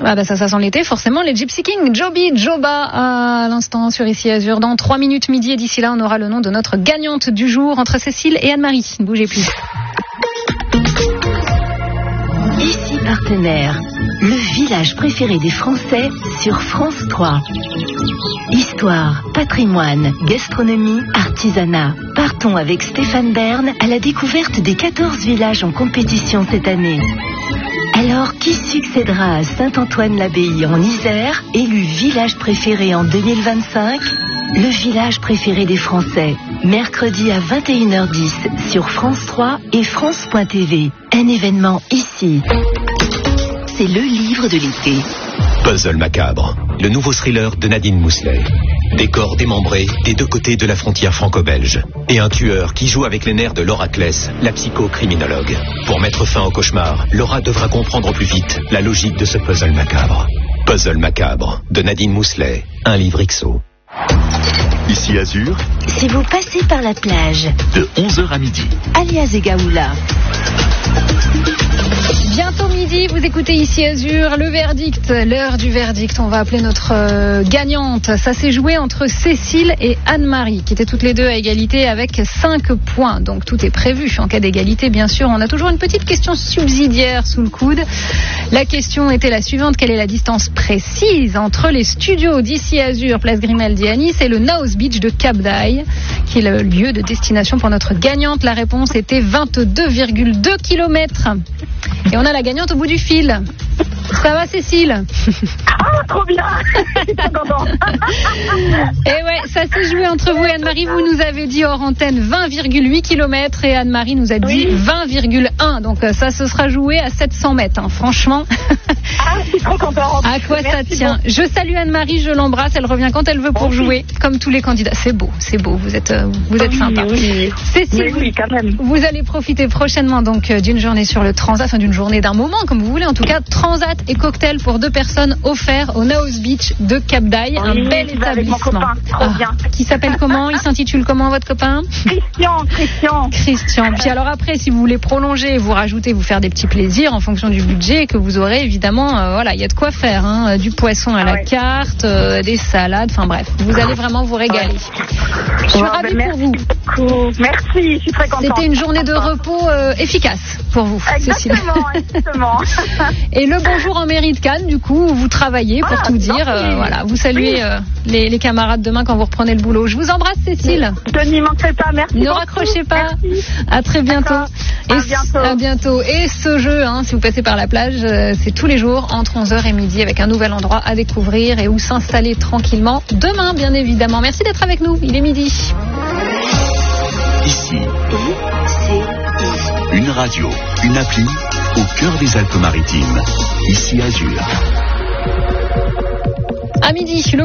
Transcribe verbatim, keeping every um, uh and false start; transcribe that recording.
Ah bah ça, ça sent l'été, forcément. Les Gypsy Kings, Joby, Joba, à l'instant sur Ici Azur. Dans trois minutes midi, et d'ici là, on aura le nom de notre gagnante du jour entre Cécile et Anne-Marie. Ne bougez plus. Ici Partenaire, le village préféré des Français sur France trois. Histoire, patrimoine, gastronomie, artisanat. Partons avec Stéphane Bern à la découverte des quatorze villages en compétition cette année. Alors, qui succédera à Saint-Antoine-l'Abbaye en Isère, élu village préféré en deux mille vingt-cinq? Le village préféré des Français, mercredi à vingt et une heures dix sur France trois et France point T V. Un événement ici. C'est le livre de l'été. Puzzle macabre, le nouveau thriller de Nadine Mousselet. Décor démembré des deux côtés de la frontière franco-belge. Et un tueur qui joue avec les nerfs de Laura Kless, la psychocriminologue. Pour mettre fin au cauchemar, Laura devra comprendre au plus vite la logique de ce puzzle macabre. Puzzle macabre, de Nadine Mousselet, un livre X O. Ici Azur, Si vous passez par la plage, de onze heures à midi. alias Egaoula. Bientôt midi, vous écoutez Ici Azur, le verdict, l'heure du verdict. On va appeler notre euh, gagnante. Ça s'est joué entre Cécile et Anne-Marie, qui étaient toutes les deux à égalité avec cinq points. Donc tout est prévu. En cas d'égalité, bien sûr, on a toujours une petite question subsidiaire sous le coude. La question était la suivante: quelle est la distance précise entre les studios d'Ici Azur, place Grimaldi à Nice, et le Naos Beach de Cap d'Aille, qui est le lieu de destination pour notre gagnante? La réponse était vingt-deux virgule deux kilomètres. Et on a la gagnante au bout du fil. Ça va, Cécile? Ah, trop bien. Et ouais, ça s'est joué entre vous et Anne-Marie. Vous nous avez dit hors antenne vingt virgule huit kilomètres et Anne-Marie nous a dit oui. vingt virgule un. Donc ça se sera joué à sept cents mètres, hein, franchement. Ah, je suis trop contente. À quoi ça tient? Je salue Anne-Marie, je l'embrasse. Elle revient quand elle veut pour oui. jouer, comme tous les candidats. C'est beau, c'est beau. Vous êtes, vous êtes oui, sympa. Oui. Cécile, oui, oui, quand même. Vous allez profiter prochainement donc d'une journée sur le Transat, enfin d'une journée, d'un moment, comme vous voulez. En tout cas, Transat et cocktail pour deux personnes offerts au Naos Beach de Cap d'Aille. Oui, un bel établissement. Avec mon copain, trop ah, bien. Qui s'appelle comment? Il s'intitule comment, votre copain? Christian, Christian. Christian. Puis alors après, si vous voulez prolonger, vous rajoutez, vous faire des petits plaisirs en fonction du budget que vous aurez, évidemment, euh, voilà, il y a de quoi faire, hein, du poisson à ah, la ouais. carte, euh, des salades, enfin bref, vous allez vraiment vous régaler. Je suis ouais, ravie ben pour vous. Beaucoup. Merci, je suis très contente. C'était une journée de repos euh, efficace pour vous, Cécile. Exactement, exactement. Et le bonjour en mairie de Cannes, du coup, où vous travaillez, pour ah, tout dire. Euh, voilà, vous saluez oui. euh, les, les camarades demain quand vous reprenez le boulot. Je vous embrasse, Cécile. Je n'y manquerai pas, merci. Ne beaucoup. raccrochez pas. Merci. À très bientôt. Et à bientôt. À bientôt. Et ce jeu, hein, si vous passez par la plage, euh, c'est tous les jours entre onze heures et midi avec un nouvel endroit à découvrir et où s'installer tranquillement. Demain, bien évidemment. Merci d'être avec nous. Il est midi. Ici, une radio, une appli au cœur des Alpes-Maritimes. Ici Azur. À midi, le